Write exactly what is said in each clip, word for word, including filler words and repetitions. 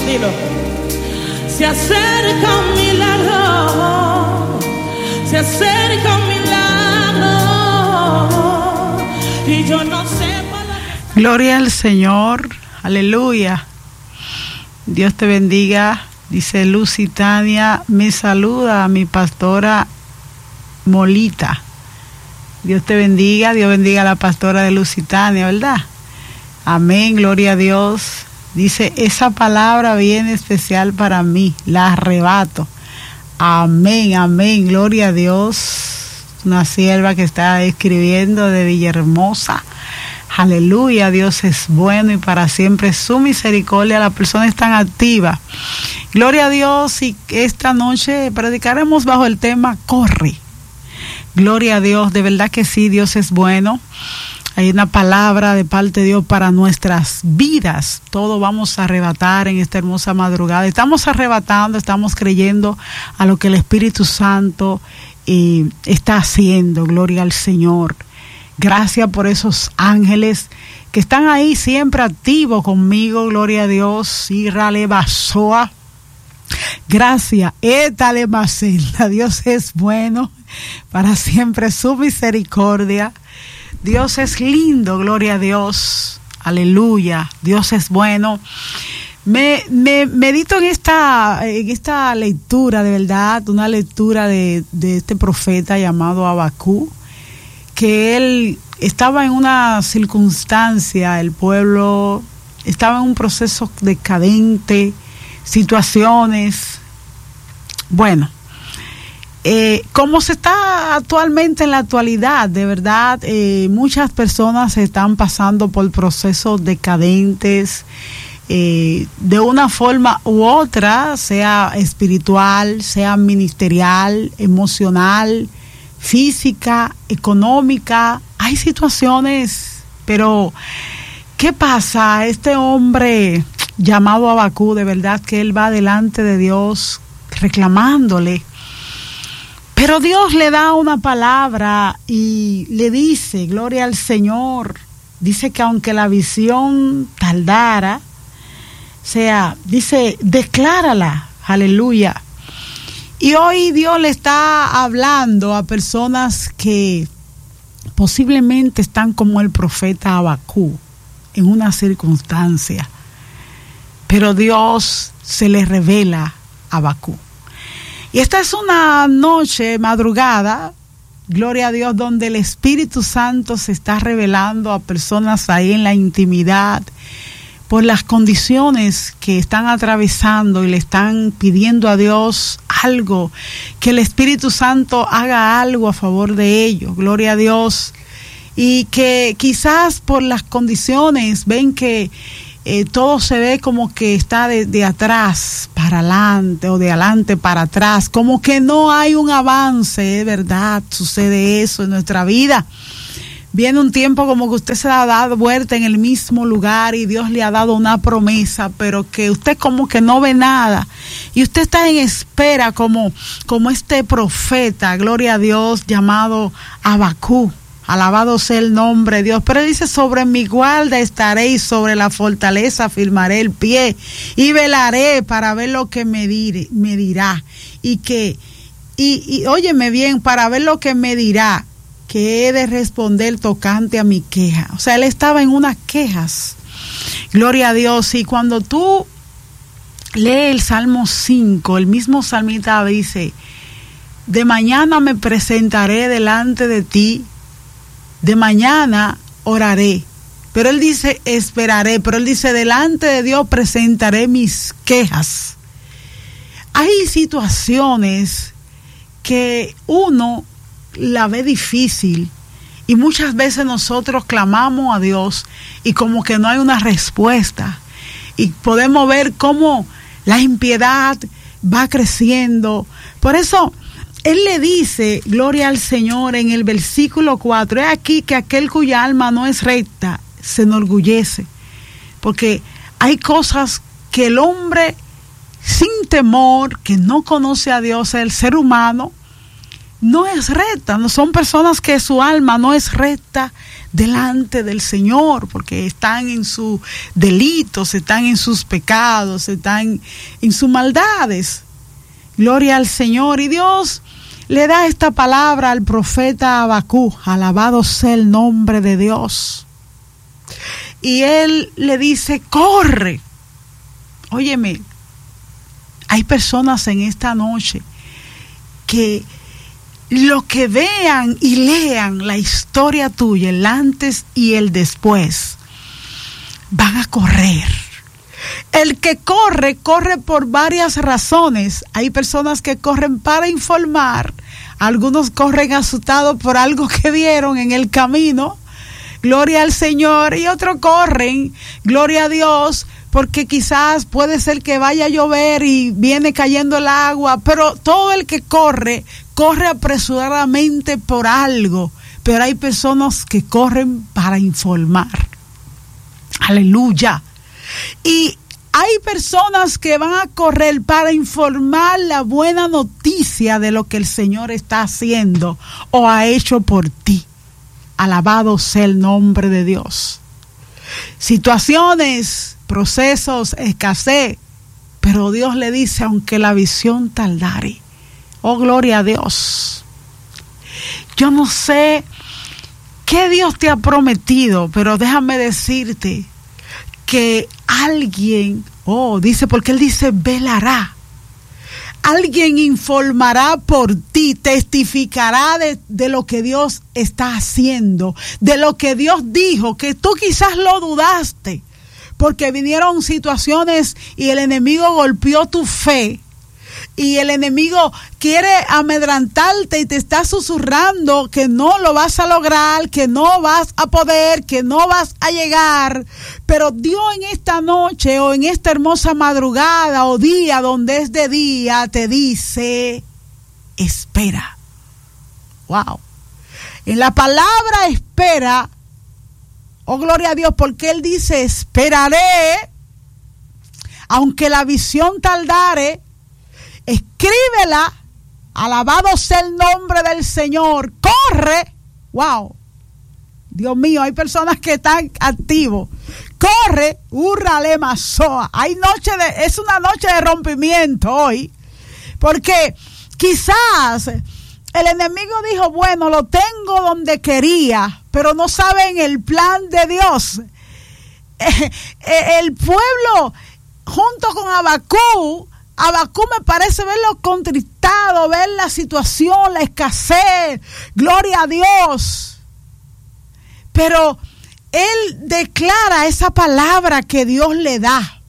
dilo. Se acerca un milagro, se acerca un milagro, y yo no sé para... Gloria al Señor, aleluya. Dios te bendiga. Dice Lusitania, me saluda a mi pastora Molita. Dios te bendiga, Dios bendiga a la pastora de Lusitania, ¿verdad? Amén, gloria a Dios. Dice, esa palabra viene especial para mí, la arrebato. Amén, amén, gloria a Dios. Una sierva que está escribiendo de Villahermosa. Aleluya, Dios es bueno y para siempre su misericordia. Las personas están activas. Gloria a Dios, y esta noche predicaremos bajo el tema corre. Gloria a Dios, de verdad que sí, Dios es bueno. Hay una palabra de parte de Dios para nuestras vidas. Todo vamos a arrebatar en esta hermosa madrugada. Estamos arrebatando, estamos creyendo a lo que el Espíritu Santo eh, está haciendo. Gloria al Señor. Gracias por esos ángeles que están ahí siempre activos conmigo. Gloria a Dios. Írale basoa. Gracias. Étale macela. Dios es bueno. Para siempre su misericordia. Dios es lindo. Gloria a Dios. Aleluya. Dios es bueno. Me, me medito en esta, en esta lectura, de verdad, una lectura de, de este profeta llamado Habacuc, que él estaba en una circunstancia, el pueblo estaba en un proceso decadente, situaciones, bueno, eh, como se está actualmente en la actualidad, de verdad, eh, muchas personas están pasando por procesos decadentes, eh, de una forma u otra, sea espiritual, sea ministerial, emocional, física, económica. Hay situaciones, pero ¿qué pasa? Este hombre llamado Habacuc, de verdad que él va delante de Dios reclamándole, pero Dios le da una palabra y le dice, gloria al Señor, dice que aunque la visión tardara, o sea, dice, declárala, aleluya. Y hoy Dios le está hablando a personas que posiblemente están como el profeta Habacuc en una circunstancia, pero Dios se le revela a Habacuc. Y esta es una noche, madrugada, gloria a Dios, donde el Espíritu Santo se está revelando a personas ahí en la intimidad, por las condiciones que están atravesando y le están pidiendo a Dios algo, que el Espíritu Santo haga algo a favor de ellos, gloria a Dios, y que quizás por las condiciones ven que eh, todo se ve como que está de, de atrás para adelante o de adelante para atrás, como que no hay un avance, es verdad, sucede eso en nuestra vida. Viene un tiempo como que usted se ha dado vuelta en el mismo lugar y Dios le ha dado una promesa, pero que usted como que no ve nada. Y usted está en espera como, como este profeta, gloria a Dios, llamado Habacuc. Alabado sea el nombre de Dios. Pero dice, sobre mi guarda estaré y sobre la fortaleza firmaré el pie y velaré para ver lo que me, dire, me dirá. Y que, y, y óyeme bien, para ver lo que me dirá, que he de responder tocante a mi queja. O sea, él estaba en unas quejas. Gloria a Dios. Y cuando tú lees el Salmo cinco, el mismo salmista dice, de mañana me presentaré delante de ti, de mañana oraré. Pero él dice, esperaré. Pero él dice, delante de Dios presentaré mis quejas. Hay situaciones que uno la ve difícil y muchas veces nosotros clamamos a Dios y como que no hay una respuesta y podemos ver cómo la impiedad va creciendo. Por eso él le dice, gloria al Señor, en el versículo cuatro, es aquí que aquel cuya alma no es recta se enorgullece, porque hay cosas que el hombre sin temor, que no conoce a Dios, el ser humano, no es recta, no son personas que su alma no es recta delante del Señor, porque están en sus delitos, están en sus pecados, están en sus maldades. Gloria al Señor. Y Dios le da esta palabra al profeta Habacuc, alabado sea el nombre de Dios. Y él le dice, corre. Óyeme, hay personas en esta noche que lo que vean y lean la historia tuya, el antes y el después, van a correr. El que corre, corre por varias razones. Hay personas que corren para informar, algunos corren asustados por algo que vieron en el camino, gloria al Señor, y otros corren, gloria a Dios, porque quizás puede ser que vaya a llover y viene cayendo el agua, pero todo el que corre, corre apresuradamente por algo, pero hay personas que corren para informar. Aleluya. Y hay personas que van a correr para informar la buena noticia de lo que el Señor está haciendo o ha hecho por ti. Alabado sea el nombre de Dios. Situaciones, procesos, escasez, pero Dios le dice, aunque la visión tardare. Oh, gloria a Dios. Yo no sé qué Dios te ha prometido, pero déjame decirte que alguien, oh, dice, porque Él dice, velará. Alguien informará por ti, testificará de, de lo que Dios está haciendo, de lo que Dios dijo, que tú quizás lo dudaste, porque vinieron situaciones y el enemigo golpeó tu fe. Y el enemigo quiere amedrentarte y te está susurrando que no lo vas a lograr, que no vas a poder, que no vas a llegar. Pero Dios en esta noche o en esta hermosa madrugada o día donde es de día te dice, espera. Wow. En la palabra espera, oh gloria a Dios, porque Él dice, esperaré, aunque la visión tardare. Escríbela, alabado sea el nombre del Señor, corre, wow, Dios mío, hay personas que están activos, corre, hurrale mazoa, hay noche de, es una noche de rompimiento hoy, porque quizás el enemigo dijo, bueno, lo tengo donde quería, pero no saben el plan de Dios. El pueblo, junto con Habacuc, Habacuc me parece verlo contristado, ver la situación, la escasez, gloria a Dios. Pero él declara esa palabra que Dios le da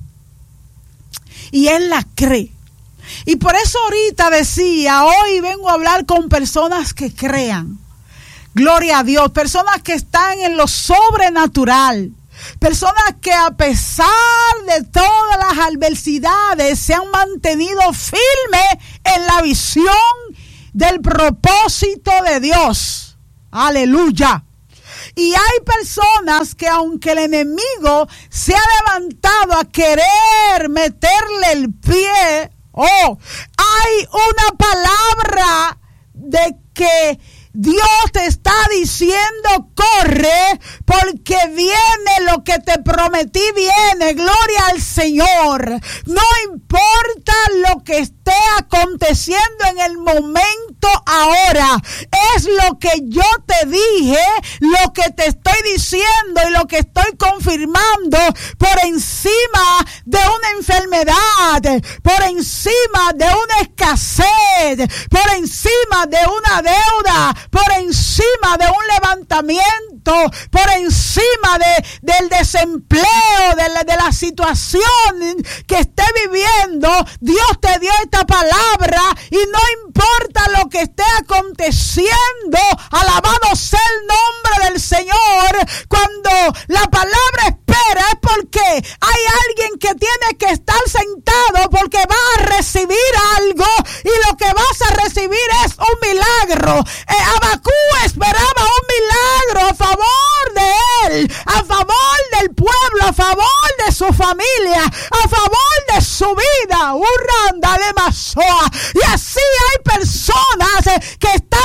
y él la cree. Y por eso ahorita decía, hoy vengo a hablar con personas que crean, gloria a Dios, personas que están en lo sobrenatural. Personas que a pesar de todas las adversidades se han mantenido firmes en la visión del propósito de Dios. Aleluya. Y hay personas que aunque el enemigo se ha levantado a querer meterle el pie, oh, hay una palabra de que Dios te está diciendo, corre, porque viene lo que te prometí, viene, gloria al Señor. No importa lo que esté aconteciendo en el momento ahora, es lo que yo te dije, lo que te estoy diciendo y lo que estoy confirmando por encima de una enfermedad, por encima de una escasez, por encima de una deuda, por encima de un levantamiento, por encima de, del desempleo, de la, de la situación que esté viviendo. Dios te dio esta palabra y no importa lo que esté aconteciendo, alabado sea el nombre del Señor. Cuando la palabra espera es porque hay alguien que tiene que estar sentado porque va a recibir algo y lo que vas a recibir es un milagro. Eh, Habacuc esperaba un milagro a favor de él, a favor del pueblo, a favor de su familia, a favor de su vida. Urranda de Mazoa. Y así hay personas que están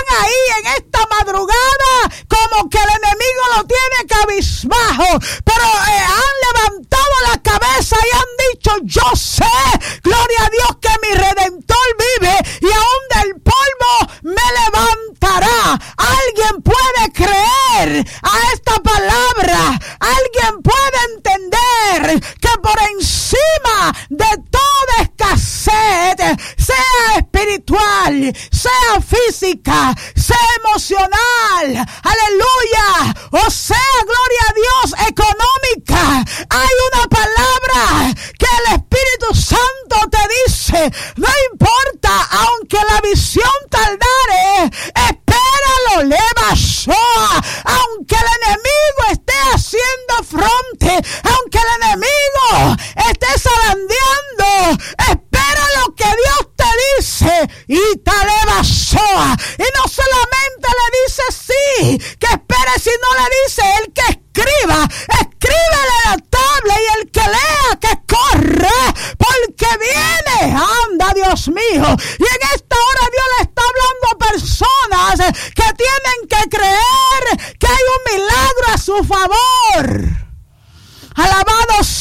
en esta madrugada como que el enemigo lo tiene cabizbajo, pero eh, han levantado la cabeza y han dicho: yo sé, gloria a Dios, que mi Redentor vive y aún del polvo me levantará. Alguien puede creer a esta palabra, alguien puede entender que por encima de toda escasez, sea espiritual, sea física, sea emocional, aleluya, o sea, gloria a Dios, económica, hay una palabra que el Espíritu Santo te dice: no importa, aunque la visión tardare, espéralo, leva soa, aunque el enemigo esté haciendo fronte, aunque el enemigo esté zarandeando, espera lo que Dios te dice y te leva soa. Y no solamente le dice sí, que espere, si no le dice el que escriba, escríbele la tabla, y el que lea, que corra, porque viene, anda, Dios mío. Y en esta hora Dios le está hablando a personas que tienen que creer que hay un milagro a su favor. Alabado